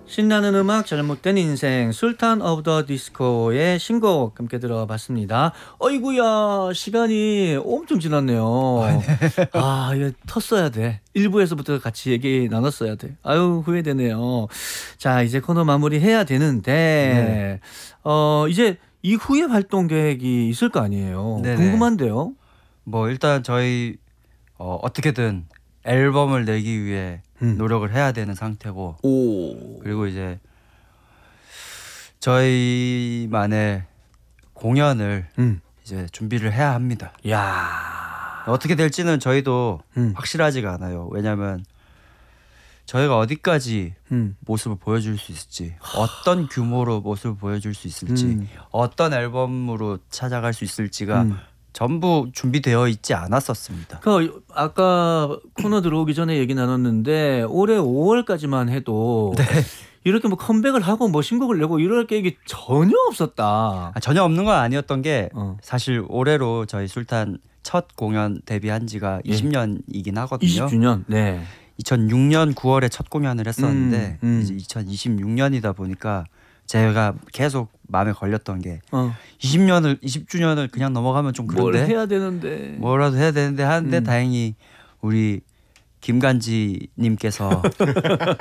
신나는 음악 잘못된 인생 술탄 오브 더 디스코의 신곡 함께 들어봤습니다. 어이구야 시간이 엄청 지났네요. 이거 텄어야 돼. 1부에서부터 같이 얘기 나눴어야 돼. 아유 후회되네요. 자 이제 코너 마무리해야 되는데 이제 이후에 활동 계획이 있을 거 아니에요. 네네. 궁금한데요. 뭐 일단 저희 어떻게든 앨범을 내기 위해 노력을 해야 되는 상태고, 오. 그리고 이제 저희만의 공연을 이제 준비를 해야 합니다. 야. 어떻게 될지는 저희도 음. 확실하지가 않아요. 왜냐면 저희가 어디까지 모습을 보여줄 수 있을지, 어떤 규모로 모습을 보여줄 수 있을지, 어떤 앨범으로 찾아갈 수 있을지가 전부 준비되어 있지 않았었습니다. 그 아까 코너 들어오기 전에 얘기 나눴는데 올해 5월까지만 해도 네. 이렇게 뭐 컴백을 하고 뭐 신곡을 내고 이럴 계획이 전혀 없었다. 전혀 없는 건 아니었던 게 사실 사실 올해로 저희 술탄 첫 공연 데뷔한 지가 20년이긴 하거든요. 20주년. 네. 2006년 9월에 첫 공연을 했었는데 음. 이제 2026년이다 보니까 제가 계속 마음에 걸렸던 게 20주년을 그냥 넘어가면 좀 뭘 그런데 해야 되는데. 뭐라도 해야 되는데 하는데 다행히 우리 김간지 님께서